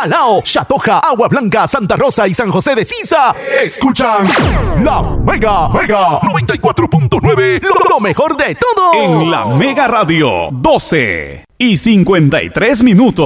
Chalao, Chatoja, Agua Blanca, Santa Rosa y San José de Sisa escuchan La Mega 94.9, lo mejor de todo. En La Mega Radio, 12:53.